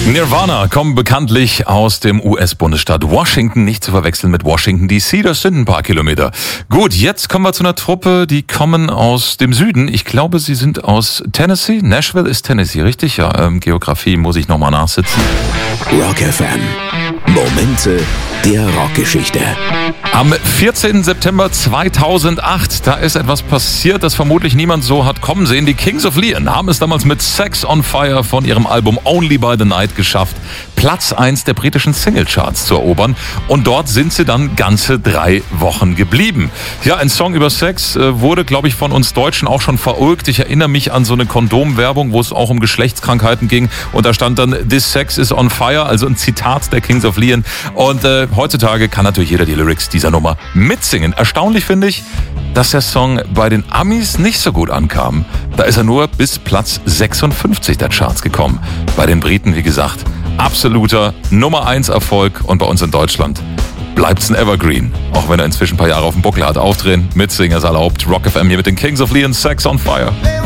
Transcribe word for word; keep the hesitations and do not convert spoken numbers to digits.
Nirvana kommen bekanntlich aus dem U S-Bundesstaat Washington, nicht zu verwechseln mit Washington D C, das sind ein paar Kilometer. Gut, jetzt kommen wir zu einer Truppe, die kommen aus dem Süden. Ich glaube, sie sind aus Tennessee. Nashville ist Tennessee, richtig? Ja, ähm, Geografie muss ich nochmal nachsitzen. Rock F M. Momente der Rockgeschichte. Am vierzehnten September zweitausendacht, da ist etwas passiert, das vermutlich niemand so hat kommen sehen. Die Kings of Leon haben es damals mit Sex on Fire von ihrem Album Only by the Night geschafft, Platz eins der britischen Singlecharts zu erobern. Und dort sind sie dann ganze drei Wochen geblieben. Ja, ein Song über Sex äh, wurde, glaube ich, von uns Deutschen auch schon verulgt. Ich erinnere mich an so eine Kondomwerbung, wo es auch um Geschlechtskrankheiten ging. Und da stand dann, "This sex is on fire", also ein Zitat der Kings of Leon. Und äh, heutzutage kann natürlich jeder die Lyrics dieser Nummer mitsingen. Erstaunlich finde ich, dass der Song bei den Amis nicht so gut ankam. Da ist er nur bis Platz sechsundfünfzig der Charts gekommen. Bei den Briten, wie gesagt, absoluter Nummer eins Erfolg. Und bei uns in Deutschland bleibt's ein Evergreen. Auch wenn er inzwischen ein paar Jahre auf dem Buckel hat. Aufdrehen, mitsingen ist erlaubt. Rock F M hier mit den Kings of Leon, Sex on Fire.